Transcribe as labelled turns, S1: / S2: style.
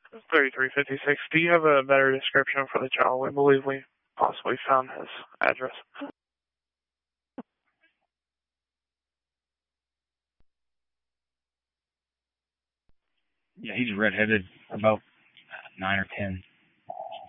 S1: 3356. Do you have a better description for the child? We believe we possibly found his address.
S2: Yeah, he's redheaded, about 9 or 10.